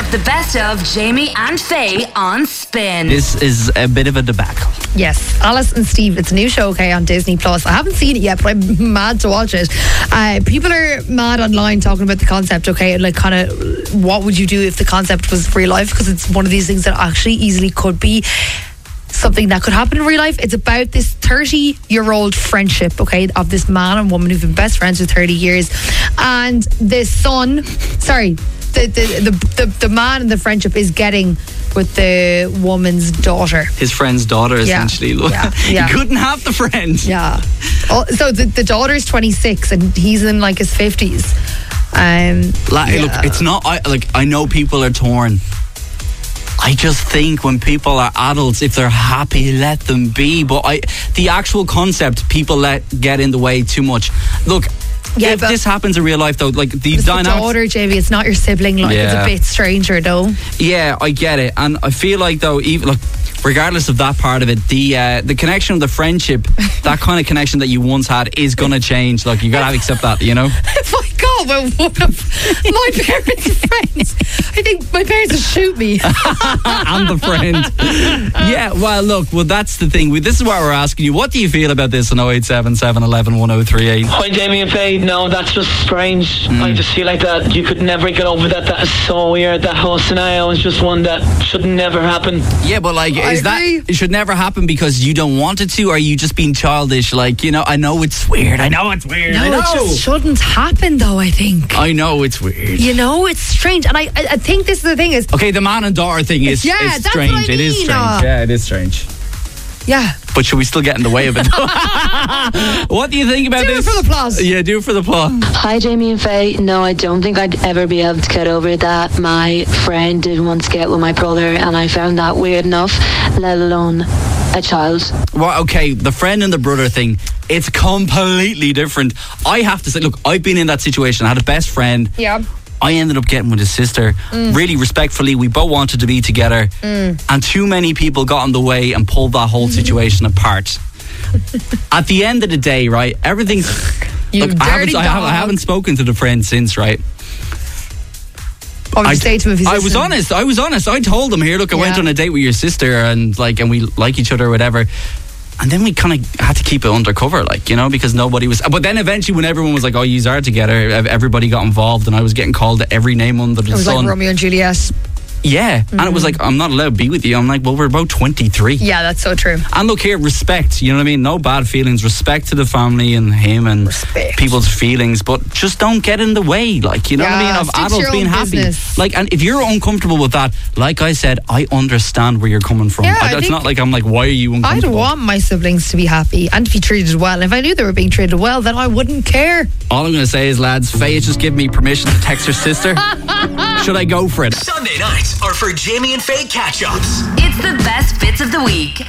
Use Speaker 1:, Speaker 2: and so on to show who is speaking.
Speaker 1: The best of Jamie and Faye on Spin.
Speaker 2: This is a bit of a debacle.
Speaker 3: Yes, Alice and Steve. It's a new show, okay, on Disney Plus. I haven't seen it yet, but I'm mad to watch it. People are mad online talking about the concept, okay, and like kind of what would you do if the concept was real life? Because it's one of these things that actually easily could be something that could happen in real life. It's about this 30-year-old friendship, okay, of this man and woman who've been best friends for 30 years, and the son, the man in the friendship is getting with the woman's daughter,
Speaker 2: His friend's daughter, essentially.
Speaker 3: Yeah.
Speaker 2: He couldn't have the friend.
Speaker 3: Yeah. So the daughter's 26 and he's in like his 50s.
Speaker 2: Look, it's not. I know people are torn. I just think when people are adults, if they're happy, let them be. But the actual concept, people let get in the way too much. Look. Yeah, if this happens in real life, though, like the dynamics.
Speaker 3: The daughter, Jamie, it's not your sibling. Like, it's a bit stranger, though.
Speaker 2: Yeah, I get it, and I feel like though, even like, regardless of that part of it, the connection of the friendship, that kind of connection that you once had, is gonna change. Like, you gotta accept that, you know.
Speaker 3: If I go with one of my parents' friends, I think my parents would shoot me.
Speaker 2: And the friend. Yeah, well, that's the thing. This is what we're asking you. What do you feel about this on 0877 11 1038?
Speaker 4: Hi, Jamie and Faye. No, that's just strange. I just feel like that you could never get over that. That is so weird. That whole scenario is just one that should never happen.
Speaker 2: Yeah, but like, it should never happen because you don't want it to, or are you just being childish? Like, you know, I know it's weird.
Speaker 3: No, it just shouldn't happen, though, I think.
Speaker 2: I know it's weird.
Speaker 3: You know, it's strange. And I think this is the thing is...
Speaker 2: Okay, the man and daughter thing is
Speaker 3: that's
Speaker 2: strange.
Speaker 3: what I
Speaker 2: It is
Speaker 3: mean.
Speaker 2: strange. Yeah, it is strange.
Speaker 3: Yeah.
Speaker 2: But should we still get in the way of it? What do you think about this?
Speaker 3: Do it for the plot.
Speaker 2: Yeah, do it for the plot.
Speaker 5: Hi, Jamie and Faye. No, I don't think I'd ever be able to get over that. My friend did once get with my brother, and I found that weird enough, let alone a child.
Speaker 2: Well, okay, the friend and the brother thing, it's completely different. I have to say, look, I've been in that situation. I had a best friend.
Speaker 3: Yeah.
Speaker 2: I ended up getting with his sister. Really respectfully, we both wanted to be together. And too many people got in the way and pulled that whole situation apart. At the end of the day, right, everything's... Look, I haven't spoken to the friend since, right?
Speaker 3: What would you say to him if he's listening?
Speaker 2: I was honest. I told him, here, look, I went on a date with your sister and we like each other or whatever. And then we kind of had to keep it undercover, like, you know, because nobody was... But then eventually when everyone was like, oh, yous are together, everybody got involved and I was getting called every name under the sun.
Speaker 3: It was like Romeo and Juliet.
Speaker 2: Yeah, and it was like, I'm not allowed to be with you. I'm like, well, we're about 23.
Speaker 3: Yeah, that's so true.
Speaker 2: And look here, respect, you know what I mean? No bad feelings. Respect to the family and him and people's feelings, but just don't get in the way, like, you know what I mean? Of adults being happy.
Speaker 3: Business.
Speaker 2: Like, and if you're uncomfortable with that, like I said, I understand where you're coming from.
Speaker 3: Yeah,
Speaker 2: it's not like I'm like, why are you uncomfortable?
Speaker 3: I'd want my siblings to be happy and to be treated well. And if I knew they were being treated well, then I wouldn't care.
Speaker 2: All I'm going to say is, lads, Faye has just given me permission to text her sister. Should I go for it?
Speaker 6: Sunday nights are for Jamie and Faye catch-ups.
Speaker 1: It's the best bits of the week.